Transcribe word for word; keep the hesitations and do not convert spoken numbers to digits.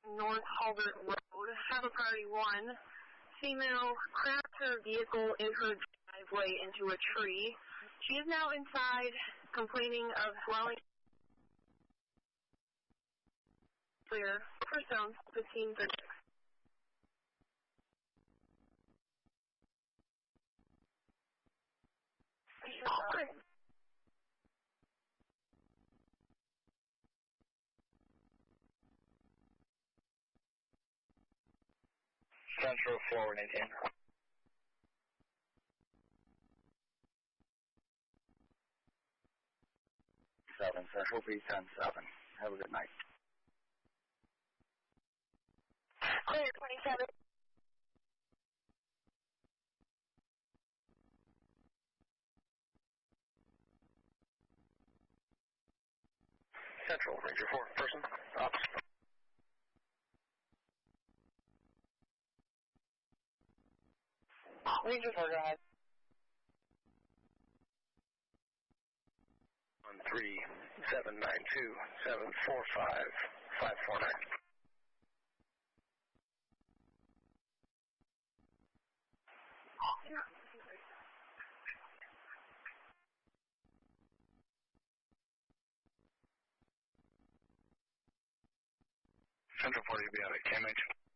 North Halbert Road. Have a priority one. Female crashed her vehicle in her driveway into a tree. She is now inside complaining of swelling. Clear. First down, fifteen thirty. Central forward eighteen. Seven Central B ten seven. Have a good night. Clear twenty-seven. Central Ranger four person. Ops. Ranger four, go ahead. One three seven nine two seven four five five four nine. Central forty to be out at K M H.